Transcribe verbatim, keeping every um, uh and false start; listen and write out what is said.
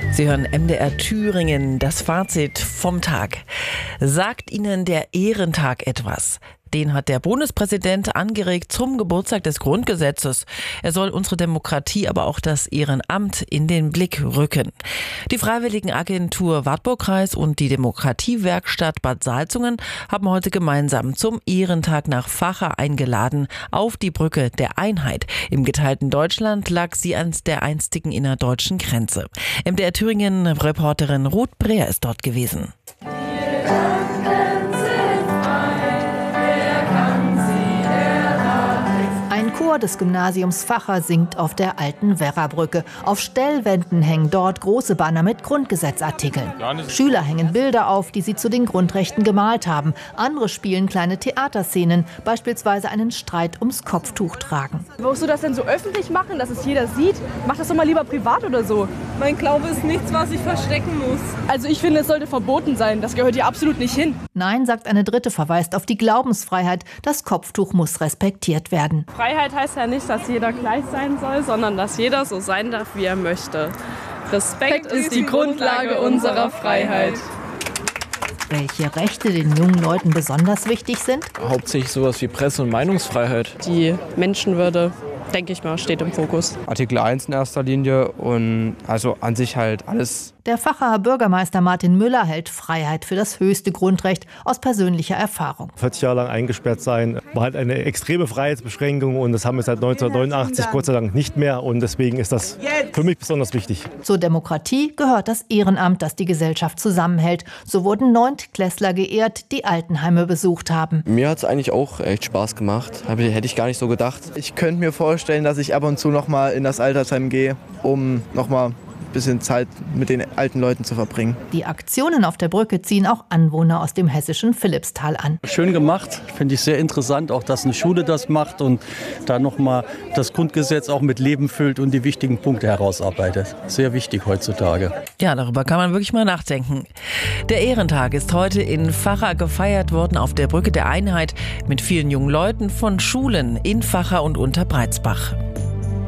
Sie hören M D R Thüringen, das Fazit vom Tag. Sagt Ihnen der Ehrentag etwas? Den hat der Bundespräsident angeregt zum Geburtstag des Grundgesetzes. Er soll unsere Demokratie, aber auch das Ehrenamt in den Blick rücken. Die Freiwilligenagentur Wartburgkreis und die Demokratiewerkstatt Bad Salzungen haben heute gemeinsam zum Ehrentag nach Vacha eingeladen auf die Brücke der Einheit. Im geteilten Deutschland lag sie an der einstigen innerdeutschen Grenze. M D R Thüringen-Reporterin Ruth Breer ist dort gewesen. Ein Chor des Gymnasiums Vacha singt auf der alten Werrabrücke. Auf Stellwänden hängen dort große Banner mit Grundgesetzartikeln. Schüler hängen Bilder auf, die sie zu den Grundrechten gemalt haben. Andere spielen kleine Theaterszenen, beispielsweise einen Streit ums Kopftuch tragen. Wolltest du das denn so öffentlich machen, dass es jeder sieht? Mach das doch mal lieber privat oder so. Mein Glaube ist nichts, was ich verstecken muss. Also ich finde, es sollte verboten sein. Das gehört hier absolut nicht hin. Nein, sagt eine Dritte, verweist auf die Glaubensfreiheit. Das Kopftuch muss respektiert werden. Freiheit heißt ja nicht, dass jeder gleich sein soll, sondern dass jeder so sein darf, wie er möchte. Respekt ist die Grundlage unserer Freiheit. Welche Rechte den jungen Leuten besonders wichtig sind? Hauptsächlich sowas wie Presse- und Meinungsfreiheit. Die Menschenwürde, denke ich mal, steht im Fokus. Artikel eins in erster Linie und also an sich halt alles. Der Vachaer Bürgermeister Martin Müller hält Freiheit für das höchste Grundrecht aus persönlicher Erfahrung. vierzig Jahre lang eingesperrt sein war halt eine extreme Freiheitsbeschränkung und das haben wir seit neunzehnhundertneunundachtzig Gott sei Dank nicht mehr und deswegen ist das für mich besonders wichtig. Zur Demokratie gehört das Ehrenamt, das die Gesellschaft zusammenhält. So wurden Neuntklässler geehrt, die Altenheime besucht haben. Mir hat es eigentlich auch echt Spaß gemacht. Hätte ich gar nicht so gedacht. Ich könnte mir vorstellen, dass ich ab und zu noch mal in das Altersheim gehe, um noch mal ein bisschen Zeit mit den alten Leuten zu verbringen. Die Aktionen auf der Brücke ziehen auch Anwohner aus dem hessischen Philippstal an. Schön gemacht, finde ich sehr interessant, auch dass eine Schule das macht und da nochmal das Grundgesetz auch mit Leben füllt und die wichtigen Punkte herausarbeitet. Sehr wichtig heutzutage. Ja, darüber kann man wirklich mal nachdenken. Der Ehrentag ist heute in Vacha gefeiert worden auf der Brücke der Einheit mit vielen jungen Leuten von Schulen in Vacha und Unterbreitsbach.